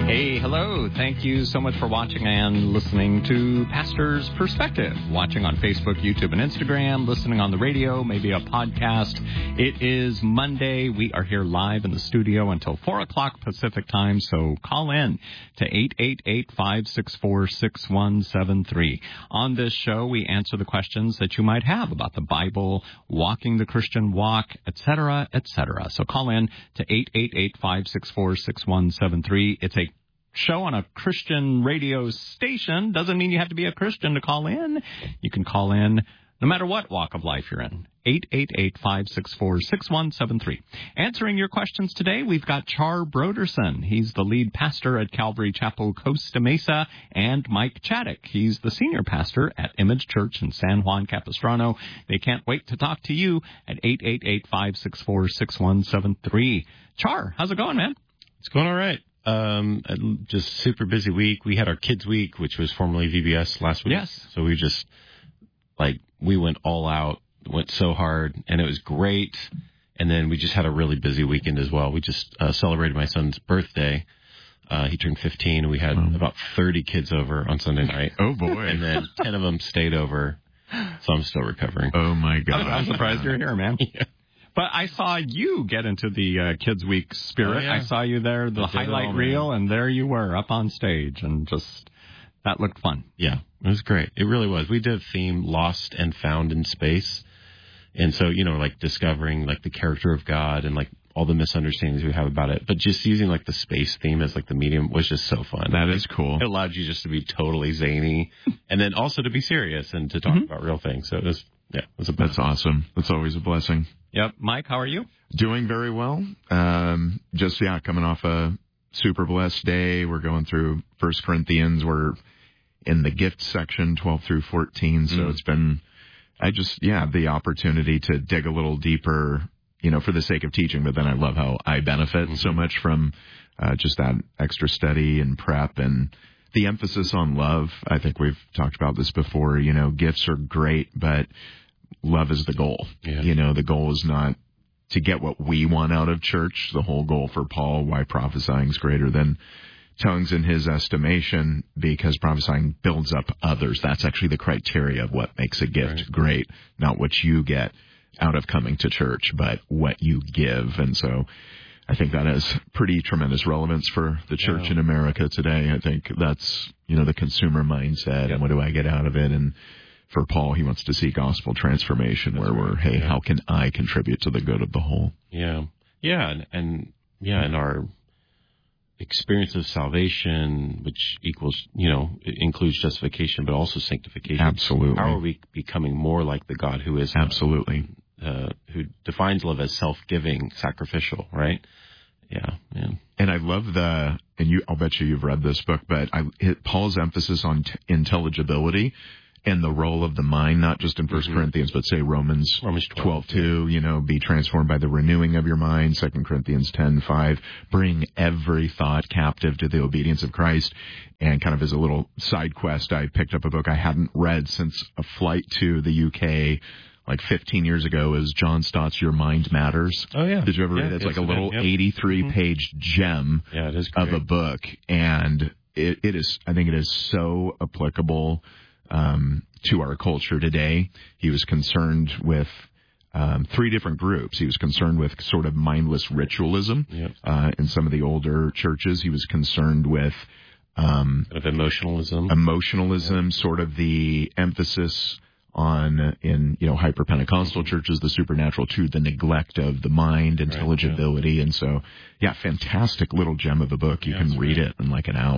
Hey, hello. Thank you so much for watching and listening to Pastor's Perspective. Watching on Facebook, YouTube, and Instagram, listening on the radio, maybe a podcast. It is Monday. We are here live in the studio until 4 o'clock Pacific time, so call in to 888-564-6173. On this show, we answer the questions that you might have about the Bible, walking the Christian walk, etc., etc. So call in to 888-564-6173. It's a show on a Christian radio station. Doesn't mean you have to be a Christian to call in. You can call in no matter what walk of life you're in. 888-564-6173. Answering your questions today, we've got Char Broderson. He's the lead pastor at Calvary Chapel, Costa Mesa, and Mike Chaddick. He's the senior pastor at Image Church in San Juan Capistrano. They can't wait to talk to you at 888-564-6173. Char, how's it going, man? It's going all right. Just super busy week. We had our Kids Week, which was formerly VBS last week. Yes. So we just, we went all out, went so hard, and it was great. And then we just had a really busy weekend as well. We just celebrated my son's birthday. He turned 15, and we had about 30 kids over on Sunday night. Oh, boy. And then 10 of them stayed over, so I'm still recovering. Oh, my God. I'm surprised you're here, man. Yeah. But I saw you get into the Kids Week spirit. Oh, yeah. I saw you there, the highlight reel, and there you were up on stage, and just that looked fun. Yeah, it was great. It really was. We did a theme, Lost and Found in Space. And so, discovering, the character of God and, all the misunderstandings we have about it. But just using, the space theme as, the medium was just so fun. That is cool. It allowed you just to be totally zany and then also to be serious and to talk about real things. So it was a blessing. That's awesome. That's always a blessing. Yep. Mike, how are you? Doing very well. Coming off a super blessed day. We're going through 1 Corinthians. We're in the gift section, 12 through 14. So it's been, the opportunity to dig a little deeper, for the sake of teaching. But then I love how I benefit so much from just that extra study and prep and the emphasis on love. I think we've talked about this before. Gifts are great, but love is the goal. Yeah. The goal is not to get what we want out of church. The whole goal for Paul, why prophesying is greater than tongues in his estimation, because prophesying builds up others. That's actually the criteria of what makes a gift great, not what you get out of coming to church, but what you give. And so I think that has pretty tremendous relevance for the church in America today. I think that's, the consumer mindset and what do I get out of it? And for Paul, he wants to see gospel transformation how can I contribute to the good of the whole? Yeah. Yeah. And our experience of salvation, which equals, includes justification, but also sanctification. Absolutely. How are we becoming more like the God who is absolutely, who defines love as self-giving, sacrificial, right? Yeah. And I love I'll bet you've read this book, but Paul's emphasis on intelligibility and the role of the mind, not just in 1 Corinthians, but say Romans 12:2, be transformed by the renewing of your mind, 2 Corinthians 10:5, bring every thought captive to the obedience of Christ. And kind of as a little side quest, I picked up a book I hadn't read since a flight to the UK 15 years ago, is John Stott's Your Mind Matters. Oh, yeah. Did you ever read it? It's a little 83-page gem it is of a book. And it is, I think it is so applicable to our culture today. He was concerned with 3 different groups. He was concerned with sort of mindless ritualism in some of the older churches. He was concerned with emotionalism, sort of the emphasis on in hyper Pentecostal churches, the supernatural, to the neglect of the mind, intelligibility. And so, fantastic little gem of a book. You can read it in an hour.